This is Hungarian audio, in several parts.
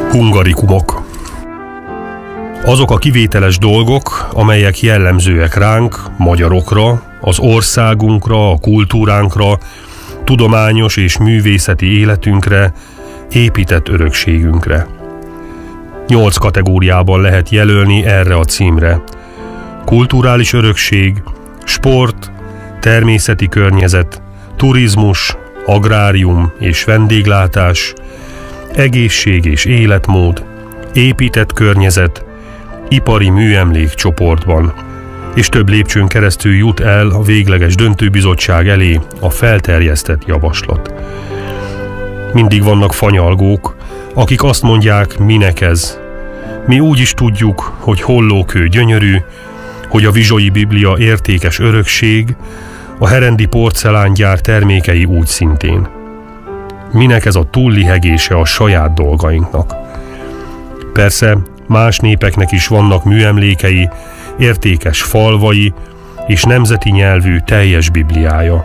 Hungarikumok. Azok a kivételes dolgok, amelyek jellemzőek ránk, magyarokra, az országunkra, a kultúránkra, tudományos és művészeti életünkre, épített örökségünkre. 8 kategóriában lehet jelölni erre a címre: kulturális örökség, sport, természeti környezet, turizmus, agrárium és vendéglátás, egészség és életmód, épített környezet, ipari műemlék csoportban, és több lépcsőn keresztül jut el a végleges döntőbizottság elé a felterjesztett javaslat. Mindig vannak fanyalgók, akik azt mondják, minek ez. Mi úgy is tudjuk, hogy Hollókő gyönyörű, hogy a Vizsoi Biblia értékes örökség, a herendi porcelángyár termékei úgy szintén. Minek ez a túllihegése a saját dolgainknak? Persze, más népeknek is vannak műemlékei, értékes falvai és nemzeti nyelvű teljes bibliája.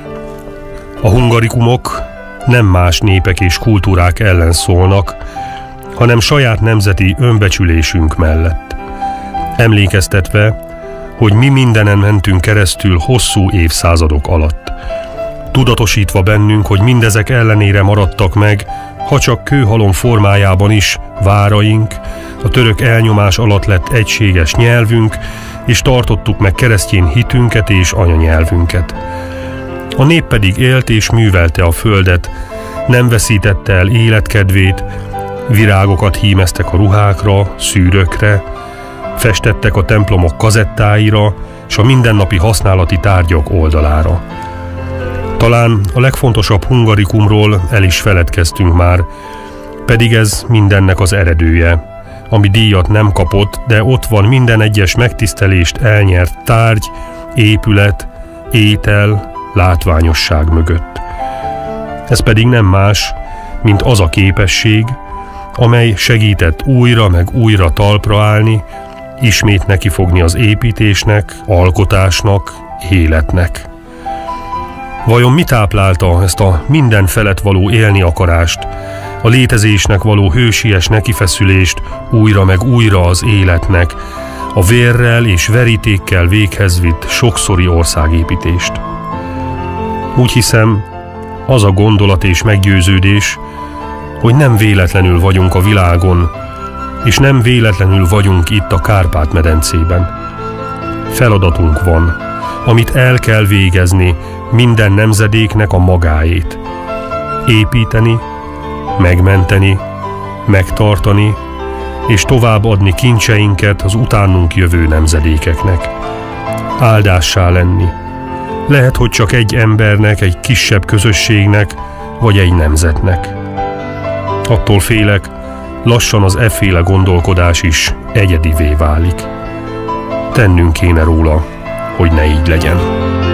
A hungarikumok nem más népek és kultúrák ellen szólnak, hanem saját nemzeti önbecsülésünk mellett. Emlékeztetve, hogy mi mindenen mentünk keresztül hosszú évszázadok alatt. Tudatosítva bennünk, hogy mindezek ellenére maradtak meg, ha csak kőhalom formájában is, váraink, a török elnyomás alatt lett egységes nyelvünk, és tartottuk meg keresztény hitünket és anyanyelvünket. A nép pedig élt és művelte a földet, nem veszítette el életkedvét, virágokat hímeztek a ruhákra, szűrökre, festettek a templomok kazettáira és a mindennapi használati tárgyak oldalára. Talán a legfontosabb hungarikumról el is feledkeztünk már, pedig ez mindennek az eredője, ami díjat nem kapott, de ott van minden egyes megtisztelést elnyert tárgy, épület, étel, látványosság mögött. Ez pedig nem más, mint az a képesség, amely segített újra meg újra talpra állni, ismét nekifogni az építésnek, alkotásnak, életnek. Vajon mi táplálta ezt a minden felett való élni akarást, a létezésnek való hősies nekifeszülést újra meg újra az életnek, a vérrel és verítékkel véghez vitt sokszori országépítést? Úgy hiszem, az a gondolat és meggyőződés, hogy nem véletlenül vagyunk a világon, és nem véletlenül vagyunk itt a Kárpát-medencében. Feladatunk van, amit el kell végezni minden nemzedéknek a magáét. Építeni, megmenteni, megtartani, és továbbadni kincseinket az utánunk jövő nemzedékeknek. Áldássá lenni. Lehet, hogy csak egy embernek, egy kisebb közösségnek, vagy egy nemzetnek. Attól félek, lassan az efféle gondolkodás is egyedivé válik. Tennünk kéne róla, hogy ne így legyen.